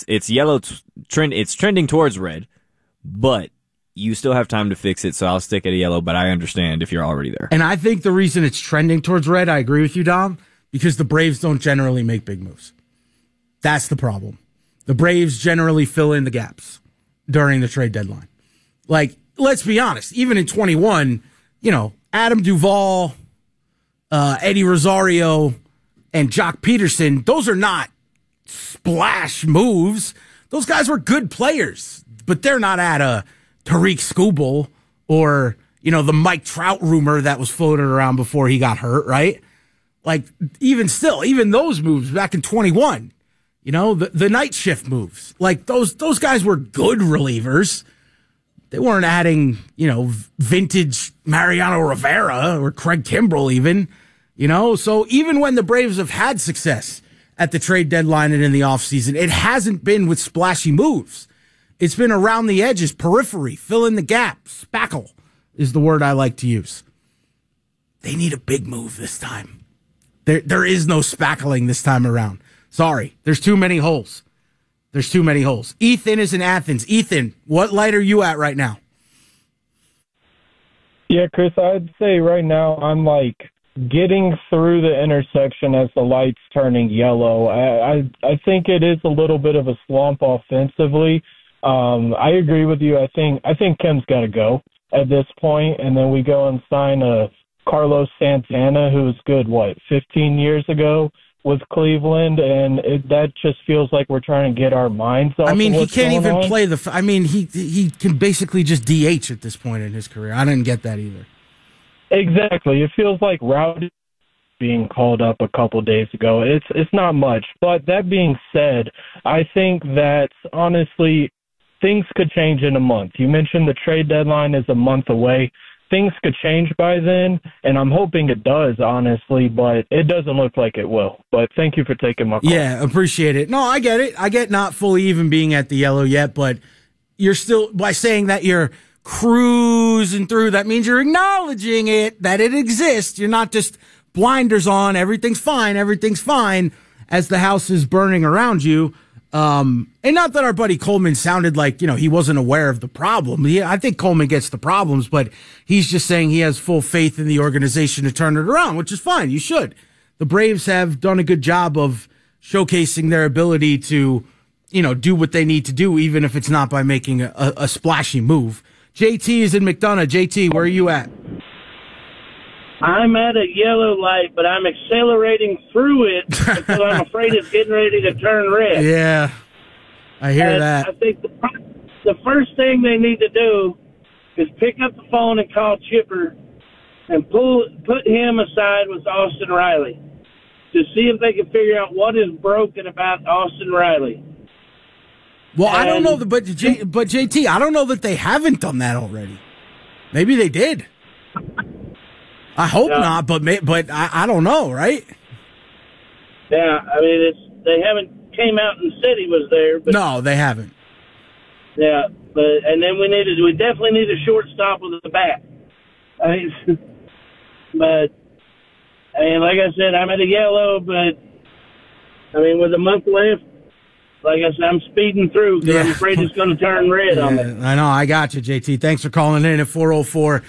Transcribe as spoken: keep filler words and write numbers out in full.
it's it's yellow t- trend. It's trending towards red, but you still have time to fix it. So I'll stick at a yellow. But I understand if you're already there. And I think the reason it's trending towards red, I agree with you, Dom, because the Braves don't generally make big moves. That's the problem. The Braves generally fill in the gaps during the trade deadline. Like, let's be honest. Even in twenty-one, you know, Adam Duvall, uh, Eddie Rosario, and Jock Peterson, those are not splash moves. Those guys were good players, but they're not at a Tariq Skubal or, you know, the Mike Trout rumor that was floated around before he got hurt, right? Like, even still, even those moves back in twenty-one, you know, the, the night shift moves, like those, those guys were good relievers. They weren't adding, you know, vintage Mariano Rivera or Craig Kimbrell even, you know? So even when the Braves have had success at the trade deadline and in the offseason, it hasn't been with splashy moves. It's been around the edges, periphery, fill in the gap, spackle is the word I like to use. They need a big move this time. There, there is no spackling this time around. Sorry, there's too many holes. There's too many holes. Ethan is in Athens. Ethan, what light are you at right now? Yeah, Chris, I'd say right now I'm like getting through the intersection as the light's turning yellow. I I, I think it is a little bit of a slump offensively. Um, I agree with you. I think I think Kim's got to go at this point, and then we go and sign a Carlos Santana, who was good, what, fifteen years ago with Cleveland, and it, that just feels like we're trying to get our minds off. I mean, of he what's can't going even on. play the. I mean, he he can basically just D H at this point in his career. I didn't get that either. Exactly. It feels like Rowdy being called up a couple days ago. It's it's not much, but that being said, I think that honestly things could change in a month. You mentioned the trade deadline is a month away. Things could change by then, and I'm hoping it does, honestly, but it doesn't look like it will. But thank you for taking my call. Yeah, appreciate it. No, I get it. I get not fully even being at the yellow yet, but you're still, by saying that you're cruising through, that means you're acknowledging it, that it exists. You're not just blinders on, everything's fine, everything's fine, as the house is burning around you. Um, and not that our buddy Coleman sounded like, you know, he wasn't aware of the problem. He, I think Coleman gets the problems, but he's just saying he has full faith in the organization to turn it around, which is fine. You should. The Braves have done a good job of showcasing their ability to, you know, do what they need to do, even if it's not by making a, a, a splashy move. J T is in McDonough. J T, where are you at? I'm at a yellow light, but I'm accelerating through it because I'm afraid it's getting ready to turn red. Yeah, I hear and that. I think the, the first thing they need to do is pick up the phone and call Chipper and pull put him aside with Austin Riley to see if they can figure out what is broken about Austin Riley. Well, and, I don't know, but J, but J T, I don't know that they haven't done that already. Maybe they did. I hope yeah. not, but may, but I, I don't know, right? Yeah, I mean, it's they haven't came out and said he was there. But, no, they haven't. Yeah, but and then we needed we definitely need a shortstop with a bat. I mean, but I mean, like I said, I'm at a yellow, but I mean, with a month left, like I said, I'm speeding through because yeah. I'm afraid it's going to turn red yeah, on me. I know. I got you, J T. Thanks for calling in at four oh four,